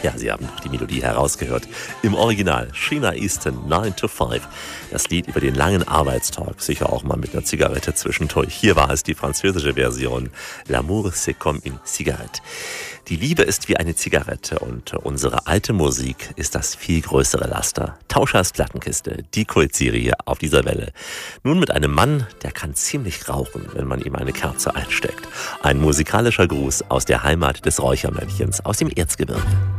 Ja, Sie haben die Melodie herausgehört. Im Original Sheena Easton, 9 to 5. Das Lied über den langen Arbeitstag, sicher auch mal mit einer Zigarette zwischendurch. Hier war es die französische Version. L'amour c'est comme une cigarette. Die Liebe ist wie eine Zigarette und unsere alte Musik ist das viel größere Laster. Tauschers Plattenkiste, die Kultserie auf dieser Welle. Nun mit einem Mann, der kann ziemlich rauchen, wenn man ihm eine Kerze einsteckt. Ein musikalischer Gruß aus der Heimat des Räuchermännchens, aus dem Erzgebirge.